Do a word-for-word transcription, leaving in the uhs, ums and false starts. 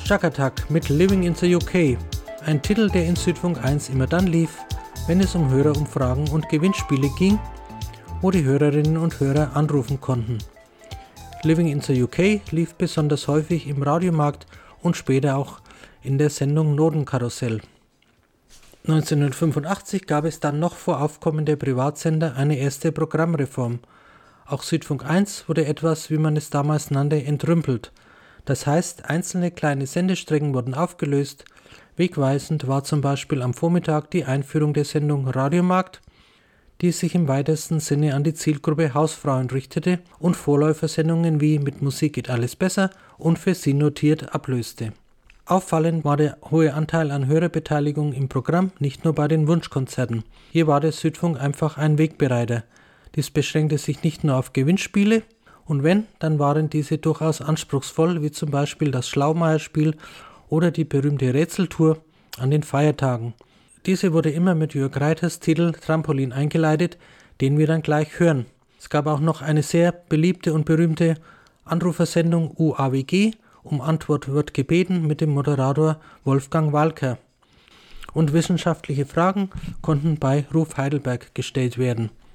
Jagatak mit Living in the U K, ein Titel, der in Südfunk eins immer dann lief, wenn es um Hörerumfragen und Gewinnspiele ging, wo die Hörerinnen und Hörer anrufen konnten. Living in the U K lief besonders häufig im Radiomarkt und später auch in der Sendung Notenkarussell. neunzehnhundertfünfundachtzig gab es dann noch vor Aufkommen der Privatsender eine erste Programmreform. Auch Südfunk eins wurde etwas, wie man es damals nannte, entrümpelt. Das heißt, einzelne kleine Sendestrecken wurden aufgelöst. Wegweisend war zum Beispiel am Vormittag die Einführung der Sendung Radiomarkt, die sich im weitesten Sinne an die Zielgruppe Hausfrauen richtete und Vorläufersendungen wie Mit Musik geht alles besser und Für Sie notiert ablöste. Auffallend war der hohe Anteil an Hörerbeteiligung im Programm, nicht nur bei den Wunschkonzerten. Hier war der Südfunk einfach ein Wegbereiter. Dies beschränkte sich nicht nur auf Gewinnspiele, und wenn, dann waren diese durchaus anspruchsvoll, wie zum Beispiel das Schlaumeier-Spiel oder die berühmte Rätseltour an den Feiertagen. Diese wurde immer mit Jörg Reiters Titel Trampolin eingeleitet, den wir dann gleich hören. Es gab auch noch eine sehr beliebte und berühmte Anrufersendung U A W G, um Antwort wird gebeten, mit dem Moderator Wolfgang Walker. Und wissenschaftliche Fragen konnten bei Ruf Heidelberg gestellt werden.